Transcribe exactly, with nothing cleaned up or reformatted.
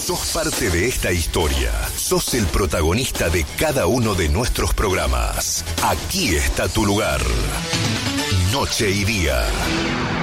Sos parte de esta historia. Sos el protagonista de cada uno de nuestros programas. Aquí está tu lugar. Noche y día.